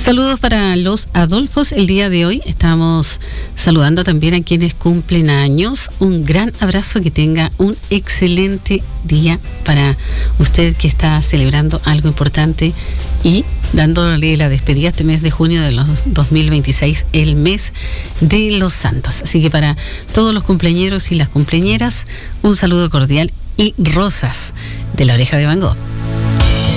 Saludos para los Adolfos. El día de hoy estamos saludando también a quienes cumplen años. Un gran abrazo, que tenga un excelente día para usted que está celebrando algo importante y dándole la despedida este mes de junio de los 2026, el mes de los santos. Así que para todos los cumpleañeros y las cumpleañeras, un saludo cordial y rosas de la oreja de Van Gogh.